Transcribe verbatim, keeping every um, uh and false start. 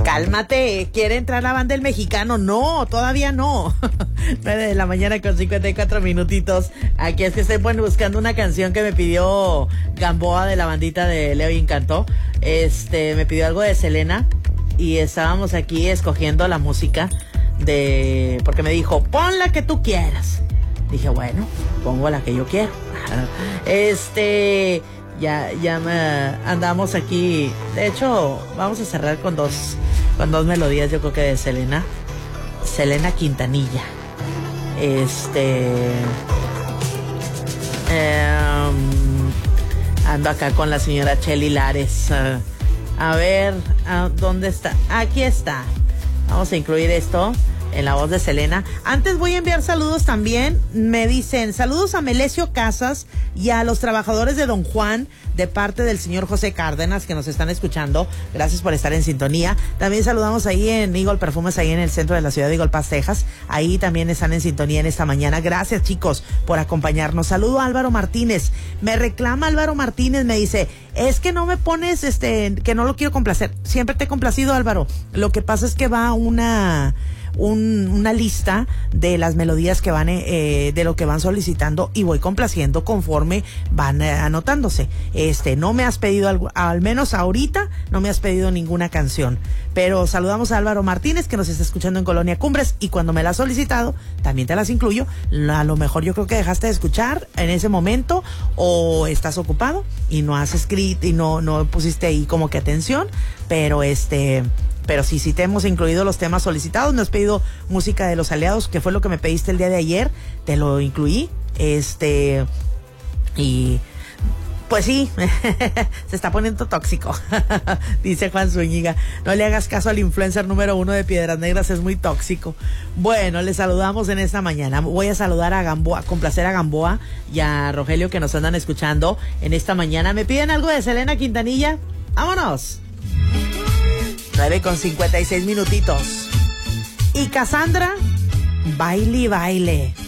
Cálmate, ¿quiere entrar la banda El Mexicano? No, todavía no. nueve de la mañana con cincuenta y cuatro minutitos. Aquí es que estoy bueno, buscando una canción que me pidió Gamboa de la bandita de Leo y Encantó. Este, me pidió algo de Selena y estábamos aquí escogiendo la música de... porque me dijo, pon la que tú quieras. Dije, bueno, pongo la que yo quiero. Este... Ya, ya me andamos aquí. De hecho, vamos a cerrar con dos, con dos melodías, yo creo que de Selena. Selena Quintanilla. Este. Eh, ando acá con la señora Chely Lares. Uh, a ver, uh, ¿dónde está? Aquí está. Vamos a incluir esto en la voz de Selena. Antes voy a enviar saludos también. Me dicen, saludos a Melesio Casas y a los trabajadores de Don Juan, de parte del señor José Cárdenas, que nos están escuchando. Gracias por estar en sintonía. También saludamos ahí en Eagle Perfumes, ahí en el centro de la ciudad de Eagle Pass, Texas. Ahí también están en sintonía en esta mañana. Gracias, chicos, por acompañarnos. Saludo a Álvaro Martínez. Me reclama Álvaro Martínez, me dice, es que no me pones, este, que no lo quiero complacer. Siempre te he complacido, Álvaro. Lo que pasa es que va una... Un, una lista de las melodías que van, eh, de lo que van solicitando, y voy complaciendo conforme van eh, anotándose. Este, no me has pedido, algo, al menos ahorita, no me has pedido ninguna canción. Pero saludamos a Álvaro Martínez, que nos está escuchando en Colonia Cumbres, y cuando me la has solicitado, también te las incluyo. A lo mejor yo creo que dejaste de escuchar en ese momento, o estás ocupado y no has escrito y no, no pusiste ahí como que atención, pero este... Pero sí, sí te hemos incluido los temas solicitados. Me has pedido música de Los Aliados, que fue lo que me pediste el día de ayer. Te lo incluí. Este... Y... Pues sí, se está poniendo tóxico, dice Juan Zúñiga. No le hagas caso al influencer número uno de Piedras Negras, es muy tóxico. Bueno, les saludamos en esta mañana. Voy a saludar a Gamboa, complacer a Gamboa y a Rogelio, que nos andan escuchando en esta mañana. ¿Me piden algo de Selena Quintanilla? ¡Vámonos! nueve con cincuenta y seis minutitos. Y Cassandra, baile y baile.